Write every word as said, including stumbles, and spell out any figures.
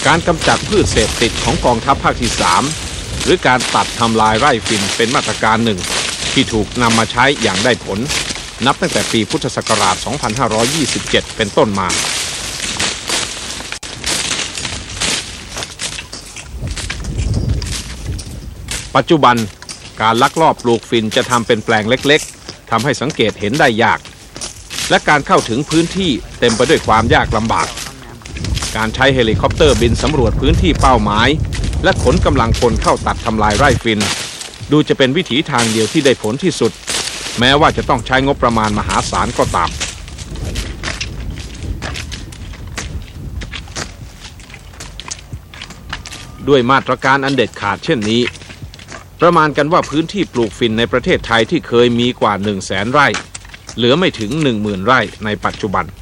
การกำจัดพืชเสพติดของกองทัพภาคที่สามหรือการตัดทำลายไร่ฝิ่นเป็นมาตรการหนึ่งที่ถูกนำมาใช้อย่างได้ผลนับตั้งแต่ปีพุทธศักราช สองพันห้าร้อยยี่สิบเจ็ด เป็นต้นมาปัจจุบันการลักลอบปลูกฝิ่นจะทำเป็นแปลงเล็กๆทำให้สังเกตเห็นได้ยากและการเข้าถึงพื้นที่เต็มไปด้วยความยากลำบากการใช้เฮลิคอปเตอร์บินสำรวจพื้นที่เป้าหมายและขนกำลังคนเข้าตัดทำลายไร่ฝิ่นดูจะเป็นวิถีทางเดียวที่ได้ผลที่สุดแม้ว่าจะต้องใช้งบประมาณมหาศาลก็ตามด้วยมาตรการอันเด็ดขาดเช่นนี้ประมาณกันว่าพื้นที่ปลูกฝิ่นในประเทศไทยที่เคยมีกว่า หนึ่งแสน ไร่เหลือไม่ถึง หนึ่งหมื่น ไร่ในปัจจุบัน